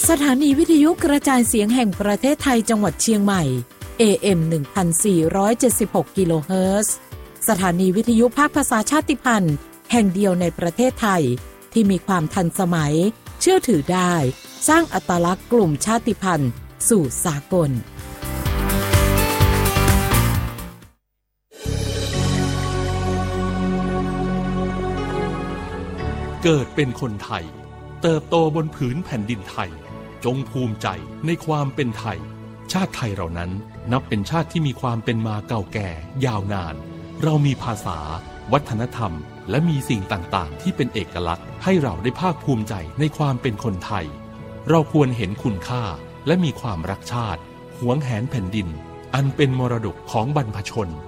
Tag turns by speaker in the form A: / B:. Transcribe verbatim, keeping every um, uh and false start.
A: สถานีวิทยุกระจายเสียงแห่งประเทศไทยจังหวัดเชียงใหม่ เอ เอ็ม หนึ่งพันสี่ร้อยเจ็ดสิบหก กิโลเฮิรตซ์สถานีวิทยุภาคภาษาชาติพันธุ์แห่งเดียวในประเทศไทยที่มีความทันสมัยเชื่อถือได้สร้างอัตลักษณ์กลุ่มชาติพันธุ์สู่สากล
B: เกิดเป็นคนไทยเติบโตบนผืนแผ่นดินไทยจงภูมิใจในความเป็นไทยชาติไทยเรานั้นนับเป็นชาติที่มีความเป็นมาเก่าแก่ยาวนานเรามีภาษาวัฒนธรรมและมีสิ่งต่างๆที่เป็นเอกลักษณ์ให้เราได้ภาคภูมิใจในความเป็นคนไทยเราควรเห็นคุณค่าและมีความรักชาติหวงแหนแผ่นดินอันเป็นมรดกของบรรพชน